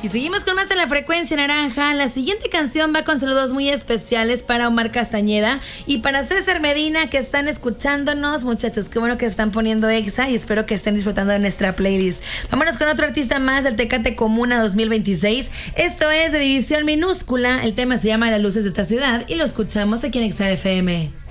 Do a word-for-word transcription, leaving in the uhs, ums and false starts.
Y seguimos con más en la frecuencia naranja. La siguiente canción va con saludos muy especiales para Omar Castañeda y para César Medina, que están escuchándonos. Muchachos, qué bueno que están poniendo Exa y espero que estén disfrutando de nuestra playlist. Vámonos con otro artista más del Tecate Comuna dos mil veintiséis. Esto es de División Minúscula. El tema se llama Las luces de esta ciudad y lo escuchamos aquí en Exa F M.